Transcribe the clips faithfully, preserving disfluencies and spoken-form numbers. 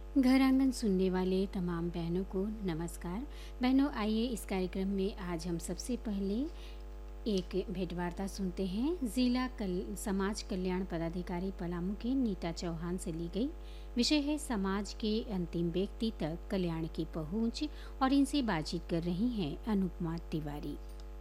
घर आंगन सुनने वाले तमाम बहनों को नमस्कार। बहनों, आइए इस कार्यक्रम में आज हम सबसे पहले एक भेंटवार्ता सुनते हैं। जिला कल समाज कल्याण पदाधिकारी पलामू के नीता चौहान से ली गई। विषय है समाज के अंतिम व्यक्ति तक कल्याण की पहुंच, और इनसे बातचीत कर रही हैं अनुपमा तिवारी।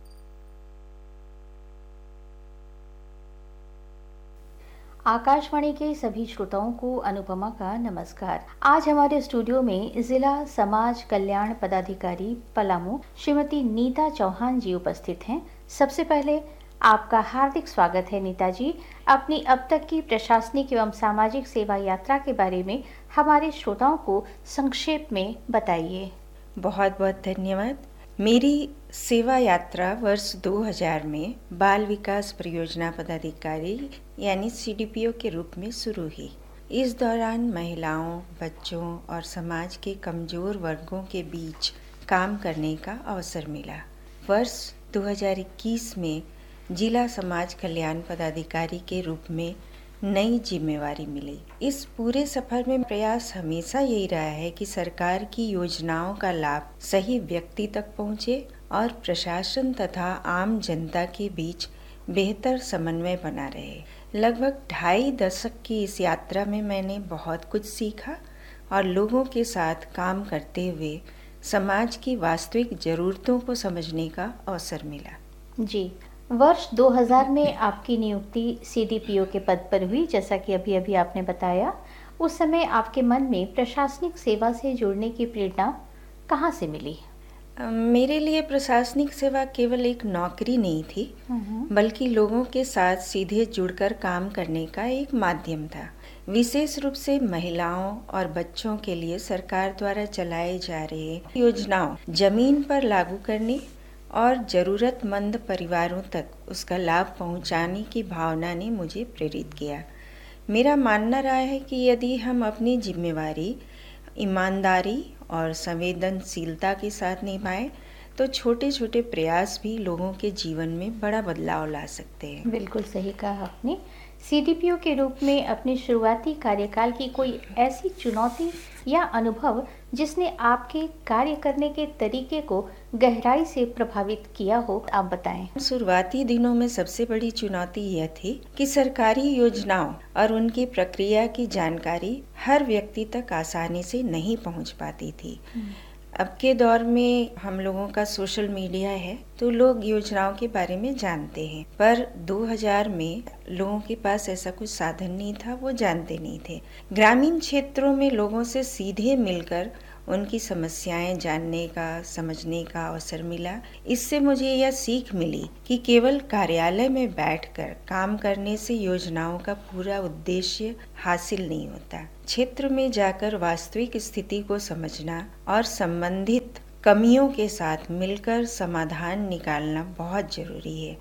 आकाशवाणी के सभी श्रोताओं को अनुपमा का नमस्कार। आज हमारे स्टूडियो में जिला समाज कल्याण पदाधिकारी पलामू श्रीमती नीता चौहान जी उपस्थित हैं। सबसे पहले आपका हार्दिक स्वागत है नीता जी। अपनी अब तक की प्रशासनिक एवं सामाजिक सेवा यात्रा के बारे में हमारे श्रोताओं को संक्षेप में बताइए। बहुत बहुत धन्यवाद। मेरी सेवा यात्रा वर्ष दो हज़ार में बाल विकास परियोजना पदाधिकारी यानी सी डी पी ओ के रूप में शुरू हुई। इस दौरान महिलाओं, बच्चों और समाज के कमजोर वर्गों के बीच काम करने का अवसर मिला। वर्ष दो हज़ार इक्कीस में जिला समाज कल्याण पदाधिकारी के रूप में नई जिम्मेवारी मिली। इस पूरे सफर में प्रयास हमेशा यही रहा है कि सरकार की योजनाओं का लाभ सही व्यक्ति तक पहुंचे और प्रशासन तथा आम जनता के बीच बेहतर समन्वय बना रहे। लगभग ढाई दशक की इस यात्रा में मैंने बहुत कुछ सीखा और लोगों के साथ काम करते हुए समाज की वास्तविक जरूरतों को समझने का अवसर मिला। जी, वर्ष दो हज़ार में आपकी नियुक्ति सी डी पी ओ के पद पर हुई, जैसा कि अभी अभी आपने बताया। उस समय आपके मन में प्रशासनिक सेवा से जुड़ने की प्रेरणा कहाँ से मिली? मेरे लिए प्रशासनिक सेवा केवल एक नौकरी नहीं थी, बल्कि लोगों के साथ सीधे जुड़कर काम करने का एक माध्यम था। विशेष रूप से महिलाओं और बच्चों के लिए सरकार द्वारा चलाए जा रहे योजनाओं जमीन पर लागू करने और ज़रूरतमंद परिवारों तक उसका लाभ पहुंचाने की भावना ने मुझे प्रेरित किया। मेरा मानना रहा है कि यदि हम अपनी जिम्मेवारी ईमानदारी और संवेदनशीलता के साथ निभाएं, तो छोटे छोटे प्रयास भी लोगों के जीवन में बड़ा बदलाव ला सकते हैं। बिल्कुल सही कहा आपने। सी डी पी ओ के रूप में अपने शुरुआती कार्यकाल की कोई ऐसी चुनौती या अनुभव जिसने आपके कार्य करने के तरीके को गहराई से प्रभावित किया हो, आप बताएं। शुरुआती दिनों में सबसे बड़ी चुनौती यह थी कि सरकारी योजनाओं और उनकी प्रक्रिया की जानकारी हर व्यक्ति तक आसानी से नहीं पहुंच पाती थी। अब के दौर में हम लोगों का सोशल मीडिया है, तो लोग योजनाओं के बारे में जानते हैं, पर दो हज़ार में लोगों के पास ऐसा कुछ साधन नहीं था, वो जानते नहीं थे। ग्रामीण क्षेत्रों में लोगों से सीधे मिलकर उनकी समस्याएं जानने का, समझने का अवसर मिला। इससे मुझे यह सीख मिली कि केवल कार्यालय में बैठकर काम करने से योजनाओं का पूरा उद्देश्य हासिल नहीं होता। क्षेत्र में जाकर वास्तविक स्थिति को समझना और संबंधित कमियों के साथ मिलकर समाधान निकालना बहुत जरूरी है।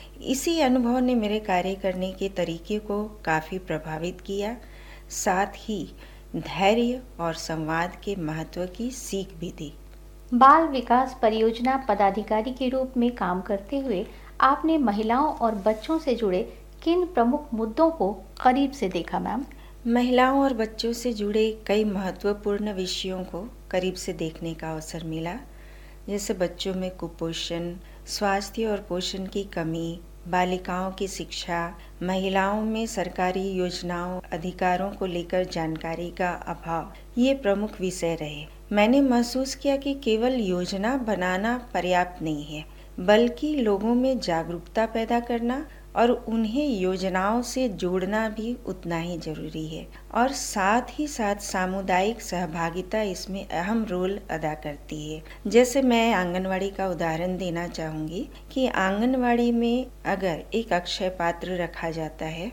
इसी अनुभव ने मेरे कार्य करने के तरीके को काफी प्रभावित किया। साथ ही धैर्य और संवाद के महत्व की सीख भी दी। बाल विकास परियोजना पदाधिकारी के रूप में काम करते हुए आपने महिलाओं और बच्चों से जुड़े किन प्रमुख मुद्दों को करीब से देखा मैम? महिलाओं और बच्चों से जुड़े कई महत्वपूर्ण विषयों को करीब से देखने का अवसर मिला, जैसे बच्चों में कुपोषण, स्वास्थ्य और पोषण की कमी, बालिकाओं की शिक्षा, महिलाओं में सरकारी योजनाओं, अधिकारों को लेकर जानकारी का अभाव, ये प्रमुख विषय रहे। मैंने महसूस किया कि केवल योजना बनाना पर्याप्त नहीं है, बल्कि लोगों में जागरूकता पैदा करना और उन्हें योजनाओं से जोड़ना भी उतना ही जरूरी है। और साथ ही साथ सामुदायिक सहभागिता इसमें अहम रोल अदा करती है। जैसे मैं आंगनवाड़ी का उदाहरण देना चाहूँगी कि आंगनवाड़ी में अगर एक अक्षय पात्र रखा जाता है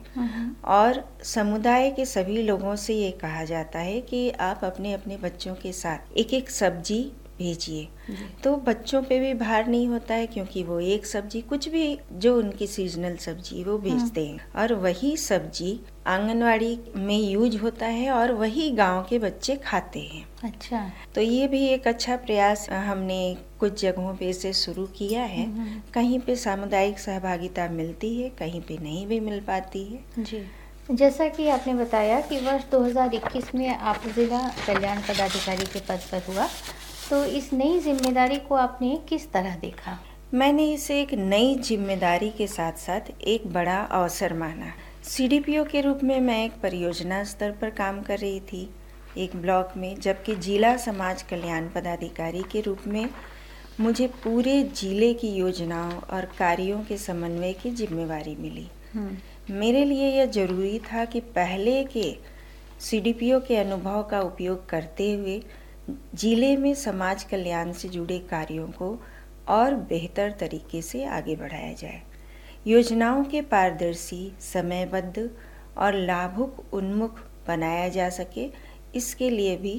और समुदाय के सभी लोगों से ये कहा जाता है कि आप अपने अपने बच्चों के साथ एक एक सब्जी भेजिए, तो बच्चों पे भी भार नहीं होता है, क्योंकि वो एक सब्जी, कुछ भी जो उनकी सीजनल सब्जी वो भेजते हैं और वही सब्जी आंगनवाड़ी में यूज होता है और वही गांव के बच्चे खाते हैं। अच्छा, तो ये भी एक अच्छा प्रयास हमने कुछ जगहों पे से शुरू किया है। कहीं पे सामुदायिक सहभागिता मिलती है, कहीं पे नहीं भी मिल पाती है। जी। जैसा कि आपने बताया कि वर्ष दो हज़ार इक्कीस में आप जिला कल्याण पदाधिकारी के पद पर हुआ, तो इस नई जिम्मेदारी को आपने किस तरह देखा? मैंने इसे एक नई जिम्मेदारी के साथ साथ एक बड़ा अवसर माना। सीडीपीओ के रूप में मैं एक परियोजना स्तर पर काम कर रही थी एक ब्लॉक में, जबकि जिला समाज कल्याण पदाधिकारी के रूप में मुझे पूरे जिले की योजनाओं और कार्यों के समन्वय की जिम्मेवारी मिली। मेरे लिए यह जरूरी था कि पहले के सीडीपीओ के अनुभव का उपयोग करते हुए जिले में समाज कल्याण से जुड़े कार्यों को और बेहतर तरीके से आगे बढ़ाया जाए। योजनाओं के पारदर्शी, समयबद्ध और लाभुक उन्मुख बनाया जा सके, इसके लिए भी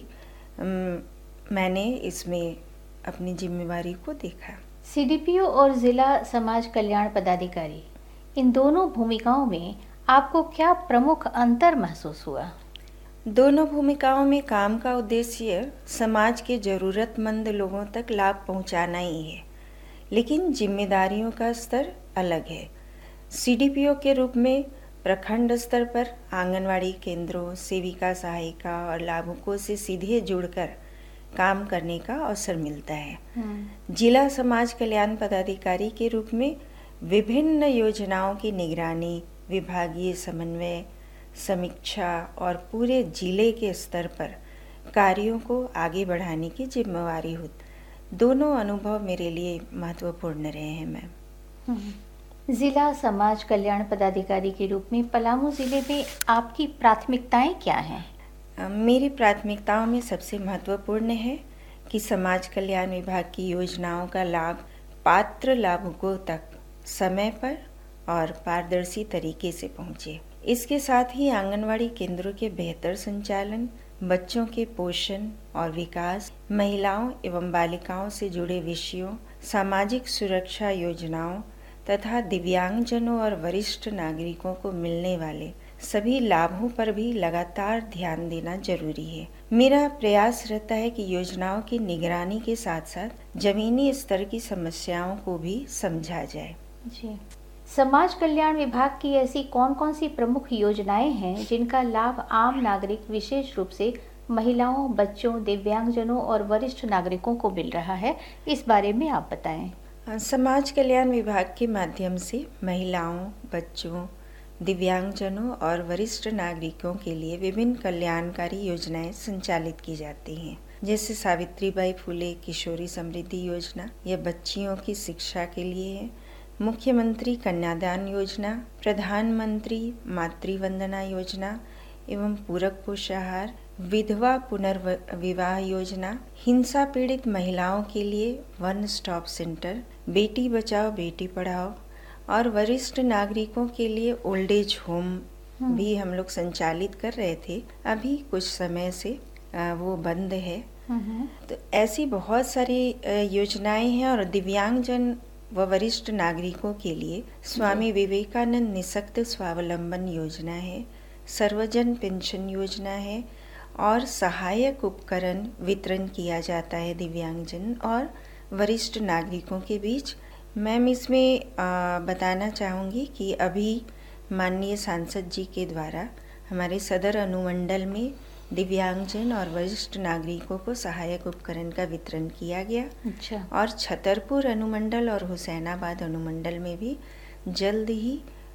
म, मैंने इसमें अपनी जिम्मेवारी को देखा। सीडीपीओ और जिला समाज कल्याण पदाधिकारी, इन दोनों भूमिकाओं में आपको क्या प्रमुख अंतर महसूस हुआ? दोनों भूमिकाओं में काम का उद्देश्य समाज के जरूरतमंद लोगों तक लाभ पहुंचाना ही है, लेकिन जिम्मेदारियों का स्तर अलग है। सीडीपीओ के रूप में प्रखंड स्तर पर आंगनवाड़ी केंद्रों, सेविका सहायिका और लाभुकों से सीधे जुड़कर काम करने का अवसर मिलता है। जिला समाज कल्याण पदाधिकारी के रूप में विभिन्न योजनाओं की निगरानी, विभागीय समन्वय, समीक्षा और पूरे जिले के स्तर पर कार्यों को आगे बढ़ाने की जिम्मेवारी होती। दोनों अनुभव मेरे लिए महत्वपूर्ण रहे हैं। मैम, जिला समाज कल्याण पदाधिकारी के रूप में पलामू जिले में आपकी प्राथमिकताएं क्या हैं? मेरी प्राथमिकताओं में सबसे महत्वपूर्ण है कि समाज कल्याण विभाग की योजनाओं का लाभ पात्र लाभुकों तक समय पर और पारदर्शी तरीके से पहुंचे। इसके साथ ही आंगनवाड़ी केंद्रों के बेहतर संचालन, बच्चों के पोषण और विकास, महिलाओं एवं बालिकाओं से जुड़े विषयों, सामाजिक सुरक्षा योजनाओं तथा दिव्यांगजनों और वरिष्ठ नागरिकों को मिलने वाले सभी लाभों पर भी लगातार ध्यान देना जरूरी है। मेरा प्रयास रहता है कि योजनाओं की निगरानी के साथ साथ जमीनी स्तर की समस्याओं को भी समझा जाए। जी, समाज कल्याण विभाग की ऐसी कौन कौन सी प्रमुख योजनाएं हैं जिनका लाभ आम नागरिक, विशेष रूप से महिलाओं, बच्चों, दिव्यांगजनों और वरिष्ठ नागरिकों को मिल रहा है? इस बारे में आप बताएं। समाज कल्याण विभाग के माध्यम से महिलाओं, बच्चों, दिव्यांगजनों और वरिष्ठ नागरिकों के लिए विभिन्न कल्याणकारी योजनाएं संचालित की जाती हैं, जैसे सावित्रीबाई फुले किशोरी समृद्धि योजना, यह बच्चियों की शिक्षा के लिए है। मुख्यमंत्री कन्यादान योजना, प्रधानमंत्री मातृवंदना योजना एवं पूरक पोषाहार, विधवा पुनर्विवाह योजना, हिंसा पीड़ित महिलाओं के लिए one stop centre, Beti Bachao Beti Padhao और वरिष्ठ नागरिकों के लिए ओल्ड एज होम भी हम लोग संचालित कर रहे थे। अभी कुछ समय से वो बंद है। तो ऐसी बहुत सारी योजनाएं हैं। और दिव्यांगजन व वरिष्ठ नागरिकों के लिए स्वामी विवेकानंद निःशक्त स्वावलंबन योजना है, सर्वजन पेंशन योजना है और सहायक उपकरण वितरण किया जाता है दिव्यांगजन और वरिष्ठ नागरिकों के बीच। मैम, इसमें आ, बताना चाहूँगी कि अभी माननीय सांसद जी के द्वारा हमारे सदर अनुमंडल में दिव्यांगजन और वरिष्ठ नागरिकों को सहायक उपकरण का वितरण किया गया। अच्छा। और छतरपुर अनुमंडल और हुसैनाबाद अनुमंडल में भी जल्द ही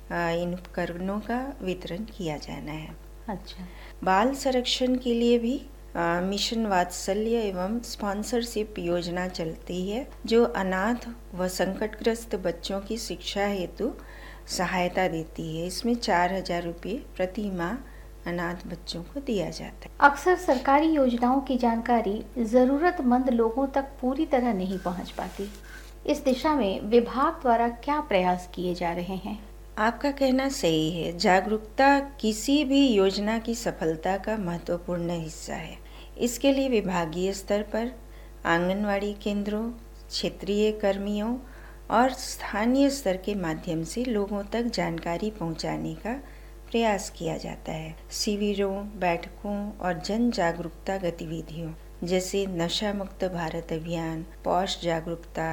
इन उपकरणों का वितरण किया जाना है। अच्छा। बाल संरक्षण के लिए भी आ, मिशन वात्सल्य एवं स्पॉन्सरशिप योजना चलती है, जो अनाथ व संकटग्रस्त बच्चों की शिक्षा हेतु सहायता देती है। इसमें चार हजार रुपये प्रति माह अनाथ बच्चों को दिया जाता है। अक्सर सरकारी योजनाओं की जानकारी जरूरतमंद लोगों तक पूरी तरह नहीं पहुंच पाती। इस दिशा में विभाग द्वारा क्या प्रयास किए जा रहे हैं? आपका कहना सही है। जागरूकता किसी भी योजना की सफलता का महत्वपूर्ण हिस्सा है। इसके लिए विभागीय स्तर पर आंगनवाड़ी केंद्रों, क्षेत्रीय कर्मियों और स्थानीय स्तर के माध्यम से लोगों तक जानकारी पहुंचाने का प्रयास किया जाता है। शिविरों, बैठकों और जन जागरूकता गतिविधियों जैसे नशा मुक्त भारत अभियान, पौष जागरूकता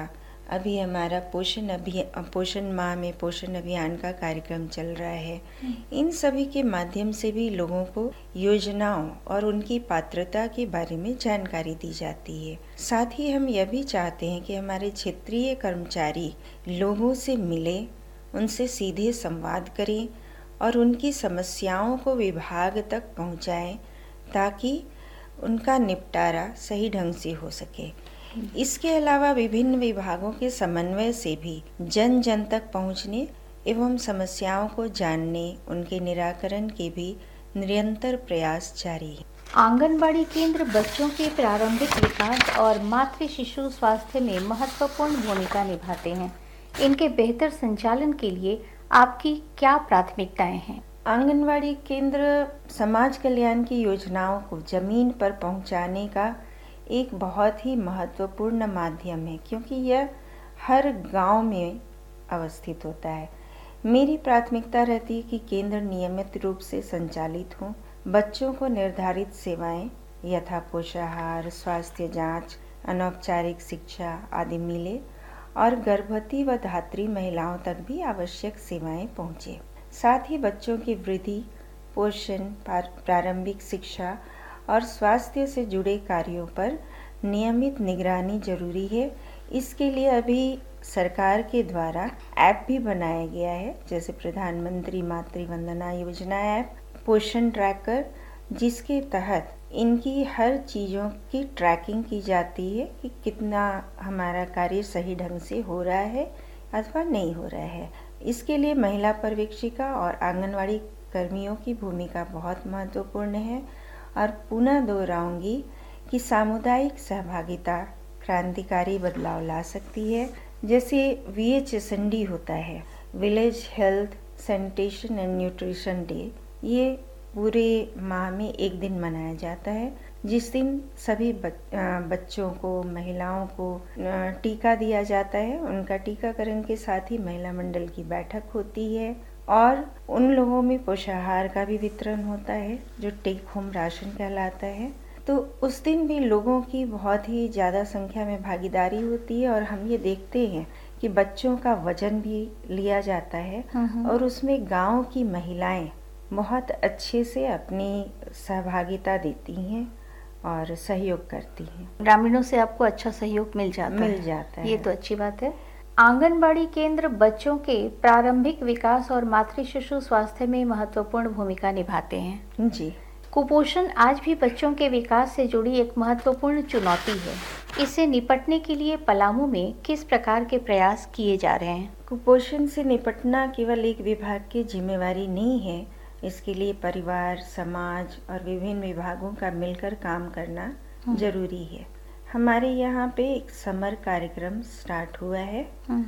अभी हमारा पोषण अभियान पोषण माह में पोषण अभियान का कार्यक्रम चल रहा है। इन सभी के माध्यम से भी लोगों को योजनाओं और उनकी पात्रता के बारे में जानकारी दी जाती है। साथ ही हम यह भी चाहते हैं कि हमारे क्षेत्रीय कर्मचारी लोगों से मिले, उनसे सीधे संवाद करें और उनकी समस्याओं को विभाग तक पहुंचाएं ताकि उनका निपटारा सही ढंग से हो सके। इसके अलावा विभिन्न विभागों के समन्वय से भी जन जन तक पहुंचने एवं समस्याओं को जानने, उनके निराकरण के भी निरंतर प्रयास जारी है। आंगनबाड़ी केंद्र बच्चों के प्रारंभिक विकास और मातृ शिशु स्वास्थ्य में महत्वपूर्ण भूमिका निभाते हैं। इनके बेहतर संचालन के लिए आपकी क्या प्राथमिकताएं हैं? आंगनबाड़ी केंद्र समाज कल्याण की योजनाओं को जमीन पर पहुंचाने का एक बहुत ही महत्वपूर्ण माध्यम है, क्योंकि यह हर गांव में अवस्थित होता है। मेरी प्राथमिकता रहती है कि केंद्र नियमित रूप से संचालित हों, बच्चों को निर्धारित सेवाएं यथा पोषाहार, स्वास्थ्य जांच, अनौपचारिक शिक्षा आदि मिले और गर्भवती व धात्री महिलाओं तक भी आवश्यक सेवाएं पहुंचे। साथ ही बच्चों की वृद्धि, पोषण, प्रारंभिक शिक्षा और स्वास्थ्य से जुड़े कार्यों पर नियमित निगरानी जरूरी है। इसके लिए अभी सरकार के द्वारा ऐप भी बनाया गया है, जैसे प्रधानमंत्री मातृ वंदना योजना ऐप, पोषण ट्रैकर, जिसके तहत इनकी हर चीज़ों की ट्रैकिंग की जाती है कि कितना हमारा कार्य सही ढंग से हो रहा है अथवा नहीं हो रहा है। इसके लिए महिला पर्यवेक्षिका और आंगनवाड़ी कर्मियों की भूमिका बहुत महत्वपूर्ण है और पुनः दोहराऊंगी कि सामुदायिक सहभागिता क्रांतिकारी बदलाव ला सकती है। जैसे V H S N D होता है, village health sanitation and nutrition day, ये पूरे माह में एक दिन मनाया जाता है, जिस दिन सभी बच्चों को, महिलाओं को टीका दिया जाता है। उनका टीकाकरण के साथ ही महिला मंडल की बैठक होती है और उन लोगों में पोषाहार का भी वितरण होता है जो टेक होम राशन कहलाता है। तो उस दिन भी लोगों की बहुत ही ज़्यादा संख्या में भागीदारी होती है और हम ये देखते हैं कि बच्चों का वजन भी लिया जाता है और उसमें गांव की महिलाएं बहुत अच्छे से अपनी सहभागिता देती हैं और सहयोग करती हैं। ग्रामीणों से आपको अच्छा सहयोग मिल जाता मिल है। जाता है ये तो अच्छी बात है। आंगनबाड़ी केंद्र बच्चों के प्रारंभिक विकास और मातृ शिशु स्वास्थ्य में महत्वपूर्ण भूमिका निभाते हैं। जी, कुपोषण आज भी बच्चों के विकास से जुड़ी एक महत्वपूर्ण चुनौती है। इससे निपटने के लिए पलामू में किस प्रकार के प्रयास किए जा रहे हैं? कुपोषण से निपटना केवल एक विभाग की जिम्मेवारी नहीं है। इसके लिए परिवार, समाज और विभिन्न विभागों का मिलकर काम करना जरूरी है। हमारे यहाँ पे एक समर कार्यक्रम स्टार्ट हुआ है,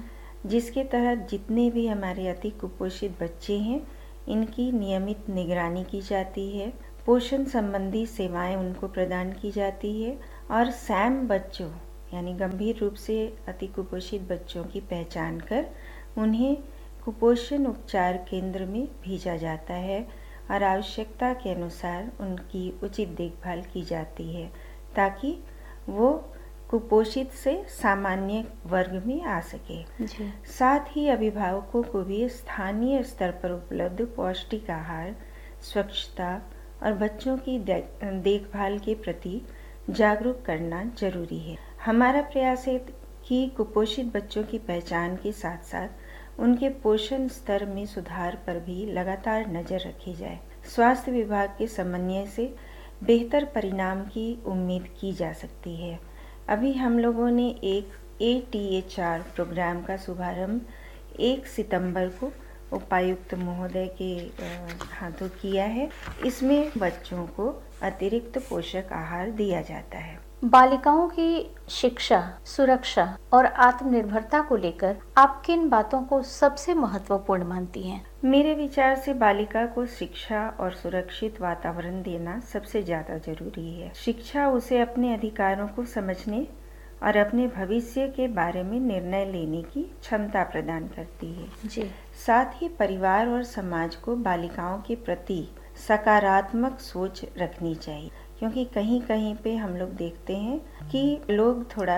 जिसके तहत जितने भी हमारे अति कुपोषित बच्चे हैं, इनकी नियमित निगरानी की जाती है, पोषण संबंधी सेवाएं उनको प्रदान की जाती है और सैम बच्चों यानी गंभीर रूप से अति कुपोषित बच्चों की पहचान कर उन्हें कुपोषण उपचार केंद्र में भेजा जाता है और आवश्यकता के अनुसार उनकी उचित देखभाल की जाती है ताकि वो कुपोषित से सामान्य वर्ग में आ सके। जी। साथ ही अभिभावकों को भी स्थानीय स्तर पर उपलब्ध पौष्टिक आहार, स्वच्छता और बच्चों की देखभाल के प्रति जागरूक करना जरूरी है। हमारा प्रयास है कि कुपोषित बच्चों की पहचान के साथ साथ उनके पोषण स्तर में सुधार पर भी लगातार नजर रखी जाए। स्वास्थ्य विभाग के समन्वय से बेहतर परिणाम की उम्मीद की जा सकती है। अभी हम लोगों ने एक A T H R programme का शुभारंभ एक सितंबर को उपायुक्त महोदय के हाथों किया है। इसमें बच्चों को अतिरिक्त पोषक आहार दिया जाता है। बालिकाओं की शिक्षा, सुरक्षा और आत्मनिर्भरता को लेकर आप किन बातों को सबसे महत्वपूर्ण मानती हैं? मेरे विचार से बालिका को शिक्षा और सुरक्षित वातावरण देना सबसे ज्यादा जरूरी है। शिक्षा उसे अपने अधिकारों को समझने और अपने भविष्य के बारे में निर्णय लेने की क्षमता प्रदान करती है। जी। साथ ही परिवार और समाज को बालिकाओं के प्रति सकारात्मक सोच रखनी चाहिए, क्योंकि कहीं कहीं पे हम लोग देखते हैं कि लोग थोड़ा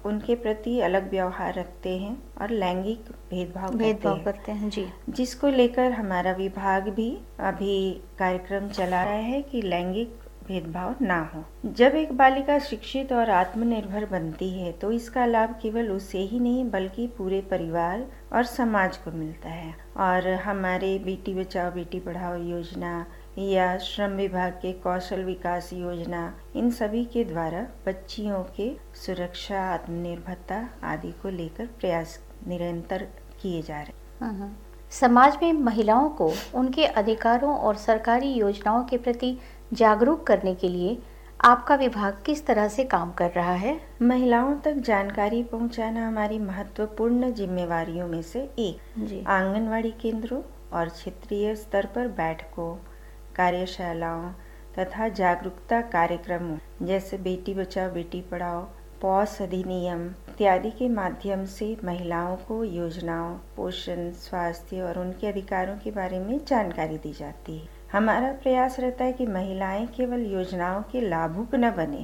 उनके प्रति अलग व्यवहार रखते हैं और लैंगिक भेदभाव भेदभाव करते हैं जी, जिसको लेकर हमारा विभाग भी अभी कार्यक्रम चला रहा है कि लैंगिक भेदभाव ना हो। जब एक बालिका शिक्षित और आत्मनिर्भर बनती है तो इसका लाभ केवल उसे ही नहीं बल्कि पूरे परिवार और समाज को मिलता है। और हमारे बेटी बचाओ बेटी पढ़ाओ योजना या श्रम विभाग के कौशल विकास योजना, इन सभी के द्वारा बच्चियों के सुरक्षा, आत्मनिर्भरता आदि को लेकर प्रयास निरंतर किए जा रहे हैं। समाज में महिलाओं को उनके अधिकारों और सरकारी योजनाओं के प्रति जागरूक करने के लिए आपका विभाग किस तरह से काम कर रहा है? महिलाओं तक जानकारी पहुंचाना हमारी महत्वपूर्ण जिम्मेवारियों में से एक। आंगनवाड़ी केंद्रों और क्षेत्रीय स्तर पर बैठकों, कार्यशालाओं तथा जागरूकता कार्यक्रमों जैसे बेटी बचाओ बेटी पढ़ाओ, पॉस अधिनियम इत्यादि के माध्यम से महिलाओं को योजनाओं, पोषण, स्वास्थ्य और उनके अधिकारों के बारे में जानकारी दी जाती है। हमारा प्रयास रहता है कि महिलाएं केवल योजनाओं के लाभुक न बने,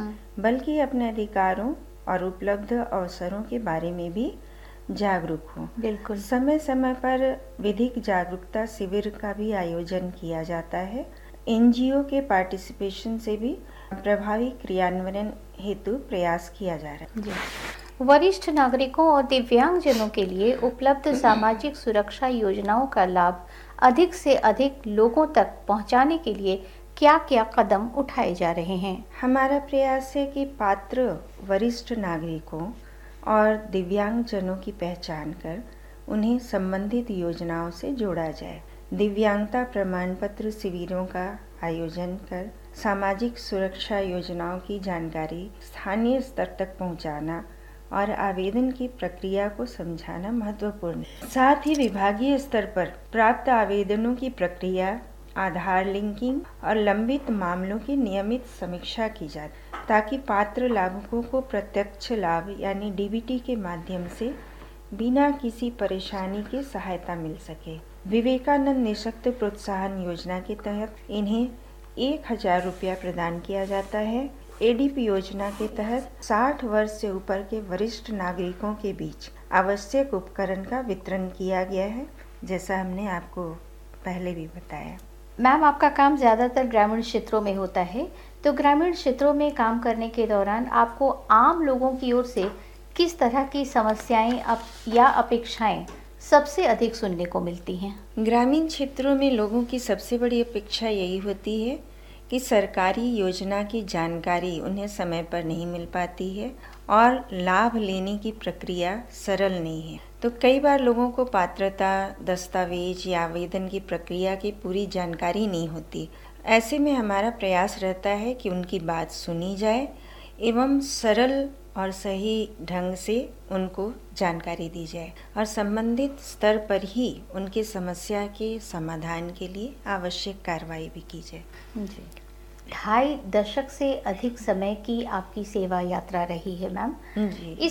बल्कि अपने अधिकारों और उपलब्ध अवसरों के बारे में भी जागरूक हो। बिल्कुल। समय समय पर विधिक जागरूकता शिविर का भी आयोजन किया जाता है। एनजीओ के पार्टिसिपेशन से भी प्रभावी क्रियान्वयन हेतु प्रयास किया जा रहा है। वरिष्ठ नागरिकों और दिव्यांगजनों के लिए उपलब्ध सामाजिक सुरक्षा योजनाओं का लाभ अधिक से अधिक लोगों तक पहुंचाने के लिए क्या क्या कदम उठाए जा रहे हैं? हमारा प्रयास है कि पात्र वरिष्ठ नागरिकों और दिव्यांगजनों की पहचान कर उन्हें संबंधित योजनाओं से जोड़ा जाए। दिव्यांगता प्रमाण पत्र शिविरों का आयोजन कर सामाजिक सुरक्षा योजनाओं की जानकारी स्थानीय स्तर तक पहुंचाना और आवेदन की प्रक्रिया को समझाना महत्वपूर्ण है। साथ ही विभागीय स्तर पर प्राप्त आवेदनों की प्रक्रिया, आधार लिंकिंग और लंबित मामलों की नियमित समीक्षा की जाए ताकि पात्र लाभुकों को प्रत्यक्ष लाभ यानी डीबीटी के माध्यम से बिना किसी परेशानी के सहायता मिल सके। विवेकानंद निःशक्त प्रोत्साहन योजना के तहत इन्हें एक हजार रुपया प्रदान किया जाता है। एडीपी योजना के तहत साठ वर्ष से ऊपर के वरिष्ठ नागरिकों के बीच आवश्यक उपकरण का वितरण किया गया है, जैसा हमने आपको पहले भी बताया। मैम, आपका काम ज़्यादातर ग्रामीण क्षेत्रों में होता है, तो ग्रामीण क्षेत्रों में काम करने के दौरान आपको आम लोगों की ओर से किस तरह की समस्याएं अप या अपेक्षाएं सबसे अधिक सुनने को मिलती हैं? ग्रामीण क्षेत्रों में लोगों की सबसे बड़ी अपेक्षा यही होती है कि सरकारी योजना की जानकारी उन्हें समय पर नहीं मिल पाती है और लाभ लेने की प्रक्रिया सरल नहीं है। तो कई बार लोगों को पात्रता, दस्तावेज या आवेदन की प्रक्रिया की पूरी जानकारी नहीं होती। ऐसे में हमारा प्रयास रहता है कि उनकी बात सुनी जाए एवं सरल और सही ढंग से उनको जानकारी दी जाए और संबंधित स्तर पर ही उनकी समस्या के समाधान के लिए आवश्यक कार्रवाई भी की जाए। जी, ढाई दशक से अधिक समय की आपकी सेवा यात्रा रही है मैम। जी। इस